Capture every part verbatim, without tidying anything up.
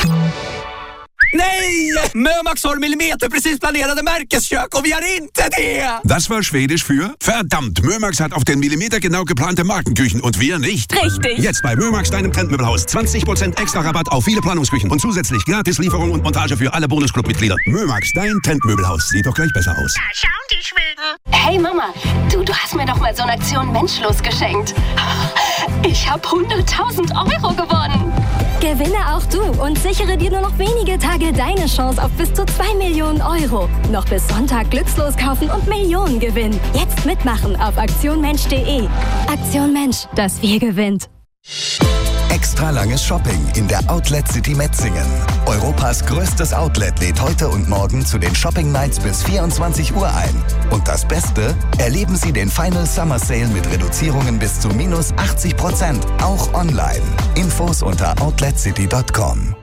Nej! Mömax har millimeterprecis planerade Märkeskök och vi har inte det! Das war Schwedisch für verdammt, Mömax hat auf den Millimeter genau geplante Markenküchen und wir nicht. Richtig. Jetzt bei Mömax, deinem Trendmöbelhaus. zwanzig Prozent extra Rabatt auf viele Planungsküchen und zusätzlich gratis Lieferung und Montage für alle Bonusclub-Mitglieder. Mömax, dein Trendmöbelhaus. Sieht doch gleich besser aus. Da schauen die Schweden. Hey Mama, du, du hast mir doch mal so eine Aktion Menschlos geschenkt. Ich habe hunderttausend Euro gewonnen. Gewinne auch du und sichere dir nur noch wenige Tage deine Chance auf bis zu zwei Millionen Euro. Noch bis Sonntag glückslos kaufen und Millionen gewinnen. Jetzt mitmachen auf aktion mensch punkt de. Aktion Mensch, das Wir gewinnt. Extra langes Shopping in der Outlet City Metzingen. Europas größtes Outlet lädt heute und morgen zu den Shopping Nights bis vierundzwanzig Uhr ein. Und das Beste? Erleben Sie den Final Summer Sale mit Reduzierungen bis zu minus achtzig Prozent, auch online. Infos unter outlet city punkt com.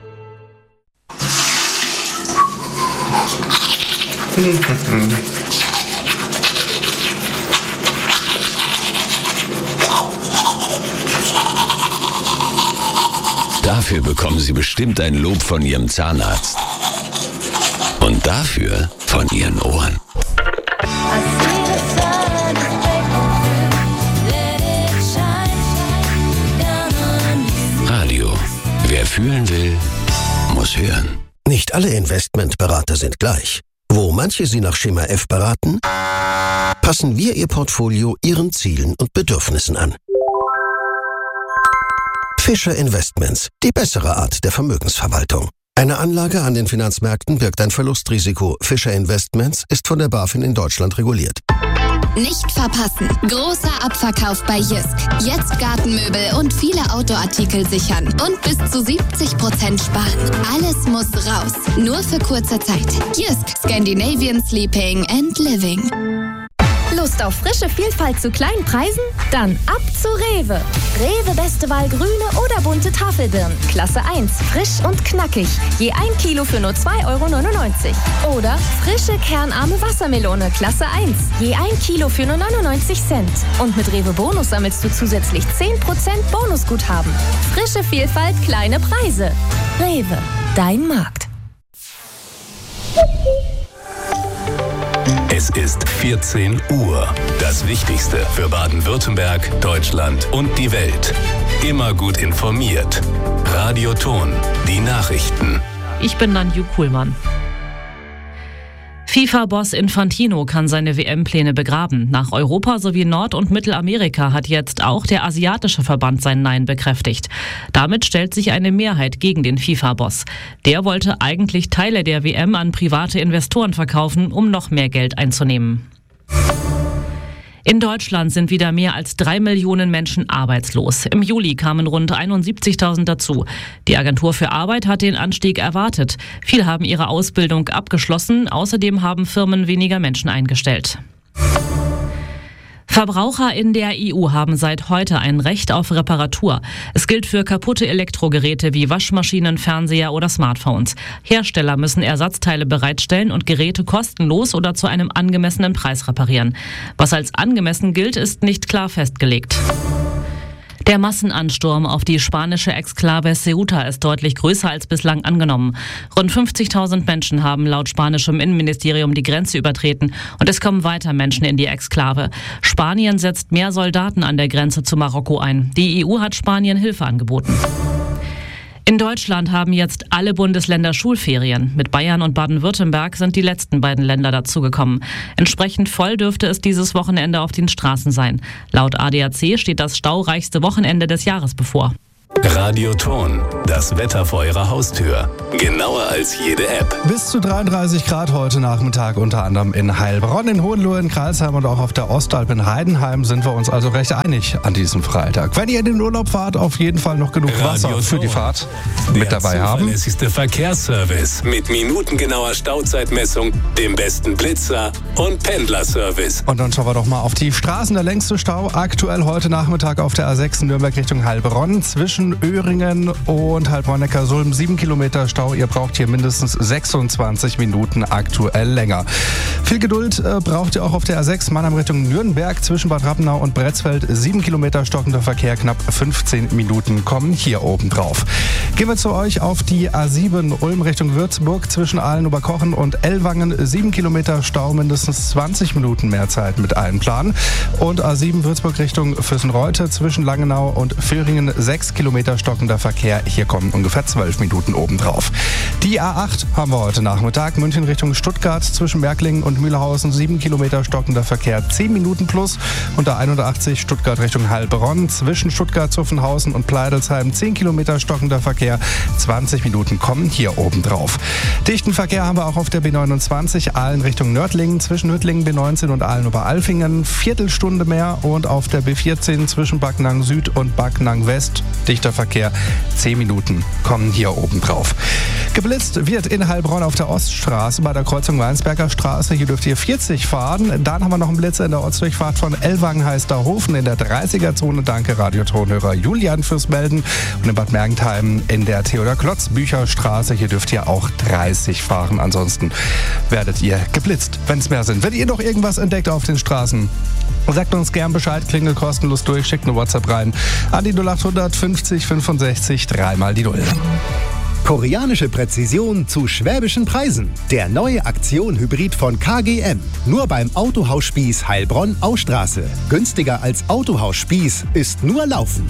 Dafür bekommen Sie bestimmt ein Lob von Ihrem Zahnarzt. Und dafür von Ihren Ohren. Radio. Wer fühlen will, muss hören. Nicht alle Investmentberater sind gleich. Wo manche Sie nach Schema F beraten, passen wir Ihr Portfolio Ihren Zielen und Bedürfnissen an. Fischer Investments, die bessere Art der Vermögensverwaltung. Eine Anlage an den Finanzmärkten birgt ein Verlustrisiko. Fischer Investments ist von der BaFin in Deutschland reguliert. Nicht verpassen. Großer Abverkauf bei Jysk. Jetzt Gartenmöbel und viele Outdoor-Artikel sichern. Und bis zu siebzig Prozent sparen. Alles muss raus. Nur für kurze Zeit. Jysk. Scandinavian Sleeping and Living. Lust auf frische Vielfalt zu kleinen Preisen? Dann ab zu Rewe. Rewe beste Wahl grüne oder bunte Tafelbirnen. Klasse eins, frisch und knackig. Je ein Kilo für nur zwei Euro neunundneunzig. Oder frische kernarme Wassermelone. Klasse eins. Je ein Kilo für nur neunundneunzig Cent. Und mit Rewe Bonus sammelst du zusätzlich zehn Prozent Bonusguthaben. Frische Vielfalt, kleine Preise. Rewe, dein Markt. Es ist vierzehn Uhr. Das Wichtigste für Baden-Württemberg, Deutschland und die Welt. Immer gut informiert. Radio Ton, die Nachrichten. Ich bin Nanju Kuhlmann. FIFA-Boss Infantino kann seine W M-Pläne begraben. Nach Europa sowie Nord- und Mittelamerika hat jetzt auch der asiatische Verband sein Nein bekräftigt. Damit stellt sich eine Mehrheit gegen den FIFA-Boss. Der wollte eigentlich Teile der W M an private Investoren verkaufen, um noch mehr Geld einzunehmen. In Deutschland sind wieder mehr als drei Millionen Menschen arbeitslos. Im Juli kamen rund einundsiebzigtausend dazu. Die Agentur für Arbeit hat den Anstieg erwartet. Viele haben ihre Ausbildung abgeschlossen. Außerdem haben Firmen weniger Menschen eingestellt. Verbraucher in der E U haben seit heute ein Recht auf Reparatur. Es gilt für kaputte Elektrogeräte wie Waschmaschinen, Fernseher oder Smartphones. Hersteller müssen Ersatzteile bereitstellen und Geräte kostenlos oder zu einem angemessenen Preis reparieren. Was als angemessen gilt, ist nicht klar festgelegt. Der Massenansturm auf die spanische Exklave Ceuta ist deutlich größer als bislang angenommen. Rund fünfzigtausend Menschen haben laut spanischem Innenministerium die Grenze übertreten und es kommen weiter Menschen in die Exklave. Spanien setzt mehr Soldaten an der Grenze zu Marokko ein. Die E U hat Spanien Hilfe angeboten. In Deutschland haben jetzt alle Bundesländer Schulferien. Mit Bayern und Baden-Württemberg sind die letzten beiden Länder dazugekommen. Entsprechend voll dürfte es dieses Wochenende auf den Straßen sein. Laut A D A C steht das staureichste Wochenende des Jahres bevor. Radio Ton, das Wetter vor Ihrer Haustür. Genauer als jede App. Bis zu dreiunddreißig Grad heute Nachmittag, unter anderem in Heilbronn, in Hohenlohe, in Crailsheim und auch auf der Ostalb in Heidenheim sind wir uns also recht einig an diesem Freitag. Wenn ihr in den Urlaub fahrt, auf jeden Fall noch genug Radio Wasser für Ton. die Fahrt mit dabei haben. Es ist der Verkehrsservice mit minutengenauer Stauzeitmessung, dem besten Blitzer und Pendlerservice. Und dann schauen wir doch mal auf die Straßen. Der längste Stau aktuell heute Nachmittag auf der A sechs in Nürnberg Richtung Heilbronn zwischen zwischen Öhringen und Heilbronn-Neckarsulm. Sieben Kilometer Stau. Ihr braucht hier mindestens sechsundzwanzig Minuten aktuell länger. Viel Geduld äh, braucht ihr auch auf der A sechs Mannheim Richtung Nürnberg zwischen Bad Rappenau und Bretzfeld. Sieben Kilometer stockender Verkehr, knapp fünfzehn Minuten kommen hier oben drauf. Gehen wir zu euch auf die A sieben Ulm Richtung Würzburg zwischen Aalen-Oberkochen und Ellwangen. Sieben Kilometer Stau, mindestens zwanzig Minuten mehr Zeit mit Einplan. Und A sieben Würzburg Richtung Füssenreute zwischen Langenau und Vöhringen. Sechs Kilometer stockender Verkehr. Hier kommen ungefähr zwölf Minuten obendrauf. Die A acht haben wir heute Nachmittag. München Richtung Stuttgart zwischen Merklingen und Mühlhausen. Sieben Kilometer stockender Verkehr. Zehn Minuten plus. Und A einundachtzig Stuttgart Richtung Heilbronn zwischen Stuttgart, Zuffenhausen und Pleidelsheim. Zehn Kilometer stockender Verkehr. zwanzig Minuten kommen hier obendrauf. Dichten Verkehr haben wir auch auf der B neunundzwanzig Aalen Richtung Nördlingen zwischen Nördlingen B neunzehn und Aalen-Oberalfingen. Viertelstunde mehr. Und auf der B vierzehn zwischen Backnang Süd und Backnang West. Dichter Verkehr. Zehn Minuten kommen hier obendrauf. Geblitzt wird in Heilbronn auf der Oststraße bei der Kreuzung Weinsberger Straße. Hier dürft ihr vierzig fahren. Dann haben wir noch einen Blitzer in der Ortsdurchfahrt von Ellwangen-Heisterhofen in der dreißiger-Zone. Danke Radiotonhörer Julian fürs Melden. Und in Bad Mergentheim in der Theodor-Klotz-Bücherstraße. Hier dürft ihr auch dreißig fahren. Ansonsten werdet ihr geblitzt, wenn es mehr sind. Wenn ihr noch irgendwas entdeckt auf den Straßen, sagt uns gern Bescheid, klingelt kostenlos durch, schickt eine WhatsApp rein an die null achthundert fünfzig fünfundsechzig dreimal die Null. Koreanische Präzision zu schwäbischen Preisen. Der neue Aktion-Hybrid von K G M. Nur beim Autohaus Spieß Heilbronn-Austraße. Günstiger als Autohaus Spieß ist nur Laufen.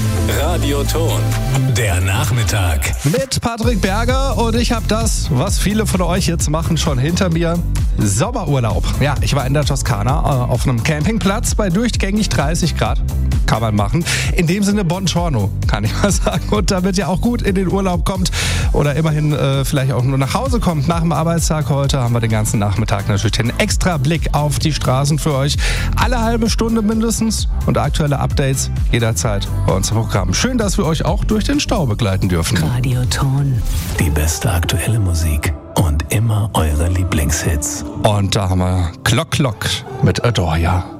Radioton, der Nachmittag. Mit Patrick Berger und ich habe das, was viele von euch jetzt machen, schon hinter mir. Sommerurlaub. Ja, ich war in der Toskana äh, auf einem Campingplatz bei durchgängig dreißig Grad. Kann man machen. In dem Sinne Buongiorno, kann ich mal sagen. Und damit ihr auch gut in den Urlaub kommt oder immerhin äh, vielleicht auch nur nach Hause kommt nach dem Arbeitstag heute, haben wir den ganzen Nachmittag natürlich den extra Blick auf die Straßen für euch. Alle halbe Stunde mindestens und aktuelle Updates jederzeit bei uns im Programm. Schön, dass wir euch auch durch den Stau begleiten dürfen. Radioton. Die beste aktuelle Musik und immer eure Lieblingshits. Und da haben wir Klock Klock mit Adoria.